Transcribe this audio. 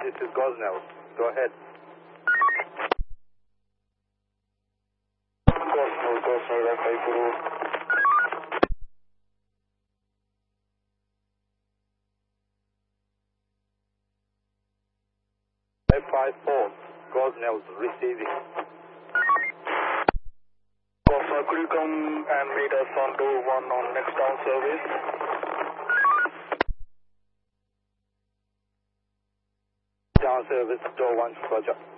this is Gosnell. Go ahead. Gosnell, that's April. 554, Gosnell's receiving. Gosnell, could you come and meet us on door 1 on next down service? Down service, door 1, roger.